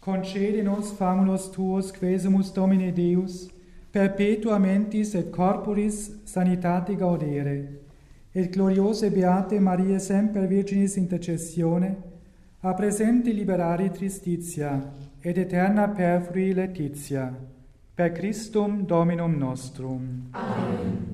concede nos famulus tuos quesumus Domine Deus, perpetua mentis et corporis sanitate gaudere, et gloriose beate Maria semper Virginis intercessione, a presente liberare tristitia, et eterna perfrui laetitia. Per Christum Dominum nostrum. Amen.